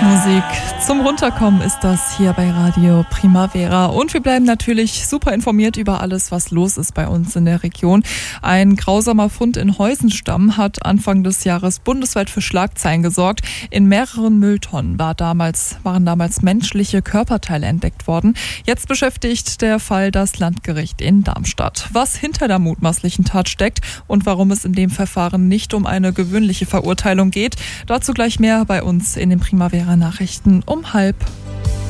Musik zum Runterkommen ist das hier bei Radio Primavera. Und wir bleiben natürlich super informiert über alles, was los ist bei uns in der Region. Ein grausamer Fund in Heusenstamm hat Anfang des Jahres bundesweit für Schlagzeilen gesorgt. In mehreren Mülltonnen waren damals menschliche Körperteile entdeckt worden. Jetzt beschäftigt der Fall das Landgericht in Darmstadt. Was hinter der mutmaßlichen Tat steckt und warum es in dem Verfahren nicht um eine gewöhnliche Verurteilung geht, dazu gleich mehr bei uns in den Primavera Nachrichten um 12:30.